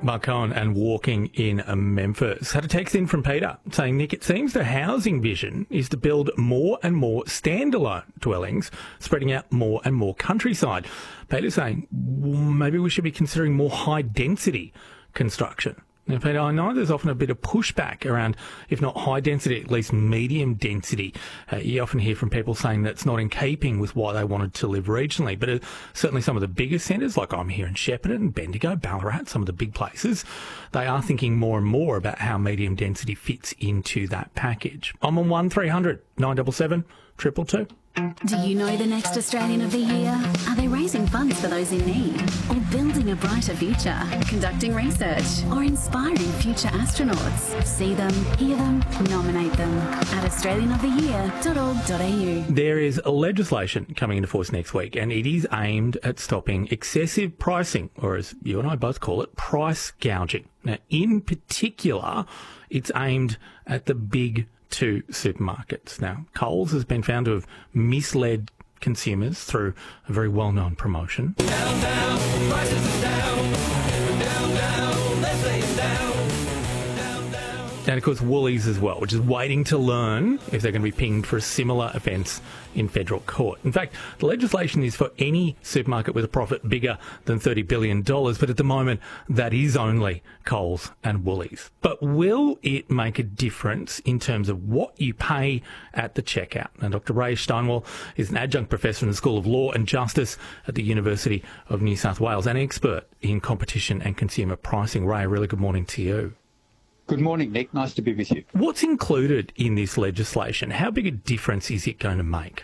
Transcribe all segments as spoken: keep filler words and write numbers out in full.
Mark Cohen and walking in Memphis. Had a text in from Peter saying, Nick, it seems the housing vision is to build more and more standalone dwellings, spreading out more and more countryside. Peter's saying, well, maybe we should be considering more high density construction. Now, Peter, I know there's often a bit of pushback around, if not high density, at least medium density. Uh, you often hear from people saying that's not in keeping with why they wanted to live regionally. But uh, certainly some of the bigger centres, like I'm here in Shepparton, Bendigo, Ballarat, some of the big places, they are thinking more and more about how medium density fits into that package. I'm on one three hundred nine seven seven, two two two. Do you know the next Australian of the Year? Are they raising funds for those in need? Or building a brighter future? Conducting research? Or inspiring future astronauts? See them, hear them, nominate them at australian of the year dot org dot a u. There is legislation coming into force next week, and it is aimed at stopping excessive pricing, or as you and I both call it, price gouging. Now, in particular, it's aimed at the big two supermarkets. Now, Coles has been found to have misled consumers through a very well-known promotion. Down, down, prices are down. Down, down, let's lay it down. Down, down. And, of course, Woolies as well, which is waiting to learn if they're going to be pinged for a similar offence in federal court. In fact, the legislation is for any supermarket with a profit bigger than thirty billion dollars, but at the moment that is only Coles and Woolies. But will it make a difference in terms of what you pay at the checkout? And Doctor Ray Steinwell is an adjunct professor in the School of Law and Justice at the University of New South Wales and an expert in competition and consumer pricing. Ray, really good morning to you. Good morning, Nick. Nice to be with you. What's included in this legislation? How big a difference is it going to make?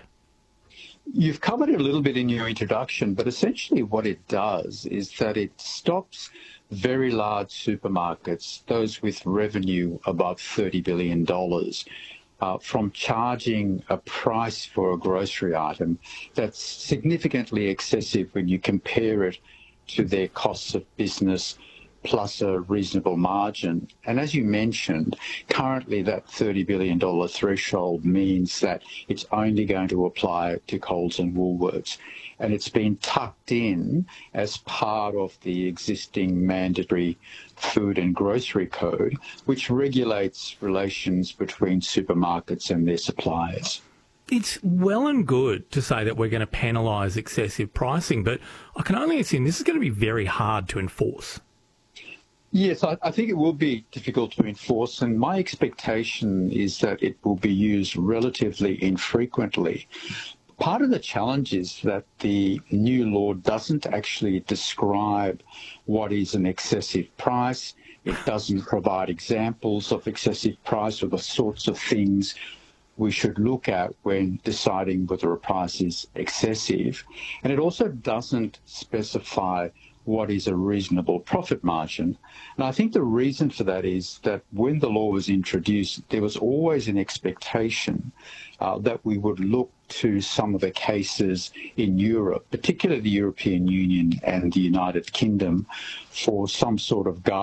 You've covered it a little bit in your introduction, but essentially what it does is that it stops very large supermarkets, those with revenue above thirty billion dollars, uh, from charging a price for a grocery item that's significantly excessive when you compare it to their costs of business plus a reasonable margin. And as you mentioned, currently that thirty billion dollars threshold means that it's only going to apply to Coles and Woolworths. And it's been tucked in as part of the existing mandatory food and grocery code, which regulates relations between supermarkets and their suppliers. It's well and good to say that we're going to penalise excessive pricing, but I can only assume this is going to be very hard to enforce. Yes, I, I think it will be difficult to enforce, and my expectation is that it will be used relatively infrequently. Part of the challenge is that the new law doesn't actually describe what is an excessive price. It doesn't provide examples of excessive price or the sorts of things we should look at when deciding whether a price is excessive. And it also doesn't specify what is a reasonable profit margin. And I think the reason for that is that when the law was introduced, there was always an expectation uh, that we would look to some of the cases in Europe, particularly the European Union and the United Kingdom, for some sort of guidance